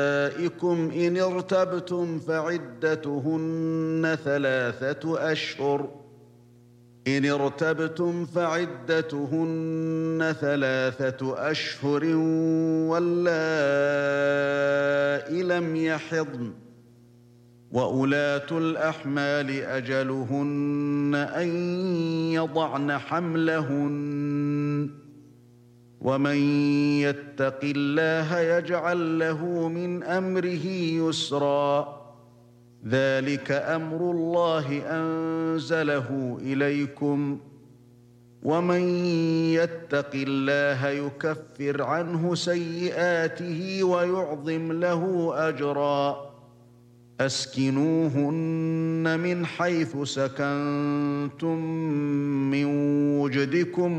نسائكم إن ارتبتم فعدتهن ثلاثة أشهر واللائي لم يحضن وأولاة الأحمال أجلهن أن يضعن حملهن ومن يتق الله يجعل له من أمره يسرا ذلك أمر الله أنزله إليكم ومن يتق الله يكفر عنه سيئاته ويعظم له أجرا أسكنوهن من حيث سكنتم من وجدكم